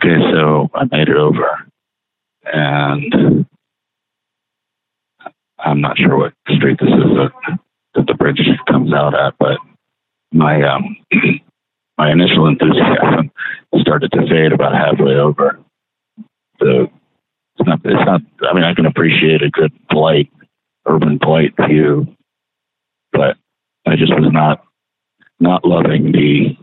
Okay, so I made it over, and I'm not sure what street this is that the bridge comes out at, but my my initial enthusiasm started to fade about halfway over. It's not. I mean, I can appreciate a good urban polite view, but I just was not loving the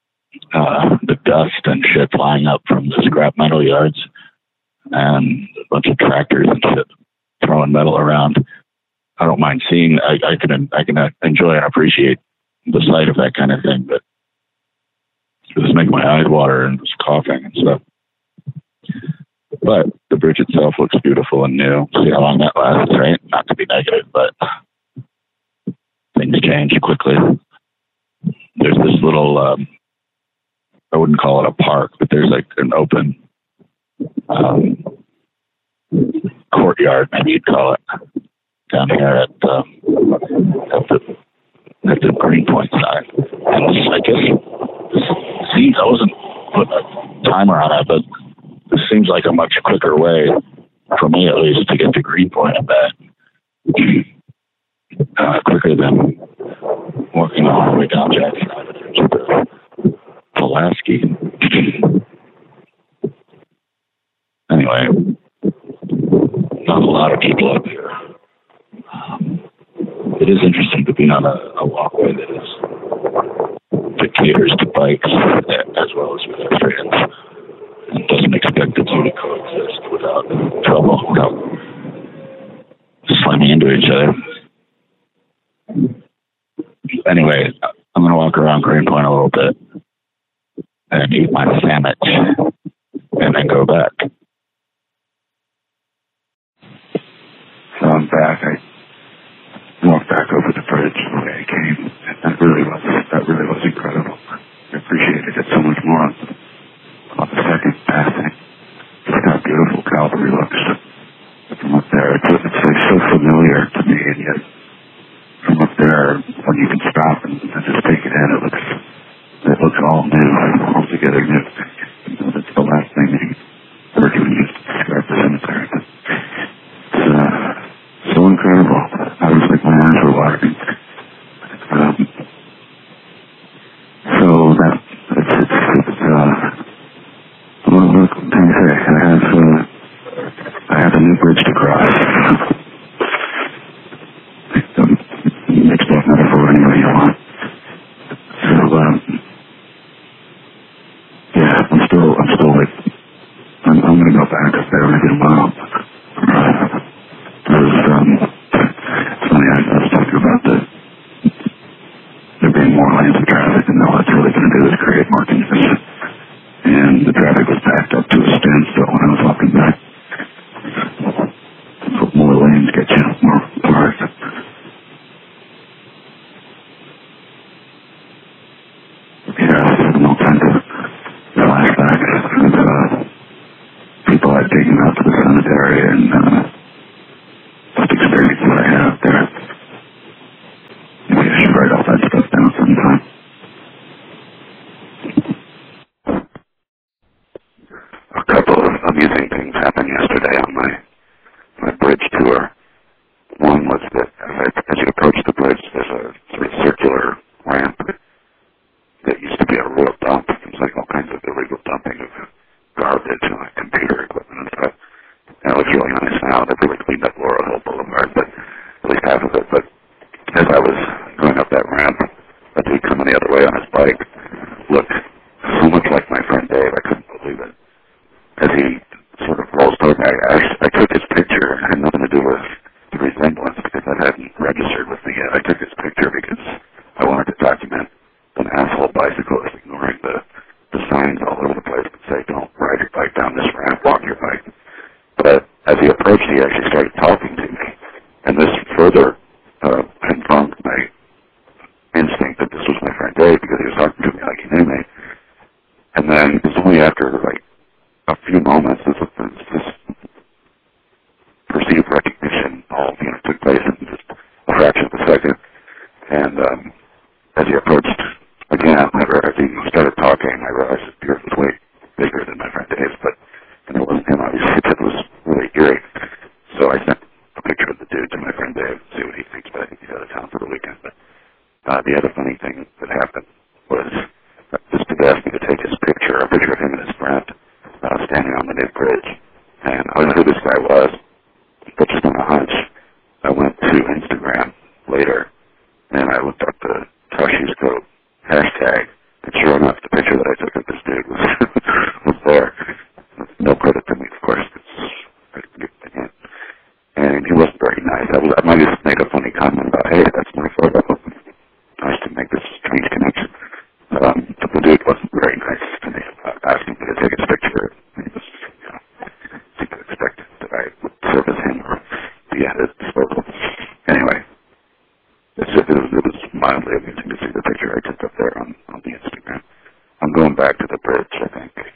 dust and shit flying up from the scrap metal yards and a bunch of tractors and shit throwing metal around. I don't mind seeing. I can enjoy and appreciate the sight of that kind of thing, but it was making my eyes water and was coughing and stuff. But the bridge itself looks beautiful and new. See how long that lasts, right? Not to be negative, but things change quickly. There's this little, I wouldn't call it a park, but there's like an open courtyard, maybe you'd call it, down here at the Greenpoint side. And I guess I wasn't putting a timer on it, but this seems like a much quicker way, for me at least, to get to Greenpoint and back. Quicker than walking all the way down Jackson Avenue to Pulaski. Anyway, not a lot of people up here. It is interesting to be on a walkway that caters to bikes as well as pedestrians. And doesn't expect the two to coexist without trouble, without slamming into each other. Anyway, I'm going to walk around Greenpoint a little bit and eat my sandwich and then go back. So I'm back. I walked back over the bridge the way I came, and that really was incredible. I appreciated it so much more on the second passing. Just how beautiful Calvary looks from up there. It's like so familiar to me, and yet from up there, when you can stop and just take it in, it looks all new, altogether new. That's the last thing that you heard when you describe the cemetery. It's so incredible. I was like, my eyes were watering. So what can I say? I have a new bridge to cross. Mix that metaphor any way you want. So, yeah, I'm still like, I'm going to go back up there maybe tomorrow. It's funny, I was talking about there being more lanes of traffic, and all it's really going to do is create more congestion. And the traffic was backed up to a standstill when I was walking back. More lanes get you more cars. Yeah, all kinds of flashbacks of people I've taken out to the cemetery and just experience what I had up there. Maybe I should write all that stuff down sometime. A couple of amusing things happened yesterday on my bridge tour. One was that as you approach the bridge, there's a sort of circular ramp that used to be a real dump. There's like all kinds of illegal dumping of garbage and like computer equipment and stuff. And it looks really nice now. They've really cleaned up Laurel Hill Boulevard, but at least half of it. But as I was going up that ramp, a dude coming the other way on his bike looked so much like my friend Dave. I couldn't believe it. As he sort of rolls toward me, I took his picture. It had nothing to do with the resemblance because that hadn't registered with me yet. I took his picture because I wanted to document an asshole bicyclist ignoring the signs all over the place that say, don't ride your bike down this ramp, walk your bike. But as he approached, he actually started talking to me. And this further confirmed my instinct that this was my friend Dave because he was talking to me like he knew me. And then it was only after like a few moments this perceived recognition all took place in just a fraction of a second. And as he approached again, whenever he started talking, I realized his beard was way bigger than my friend Dave's. dude was was there. No credit to me, of course. And he wasn't very nice. I might have made a funny comment about, hey, that's my photo. Nice to make this strange connection. But the dude wasn't very nice to me, asking me to take his picture. He was, he could expect that I would service him or be at his disposal. Anyway, it was mildly amusing to see the picture I took up there on the Instagram. I'm going back to the bridge, I think.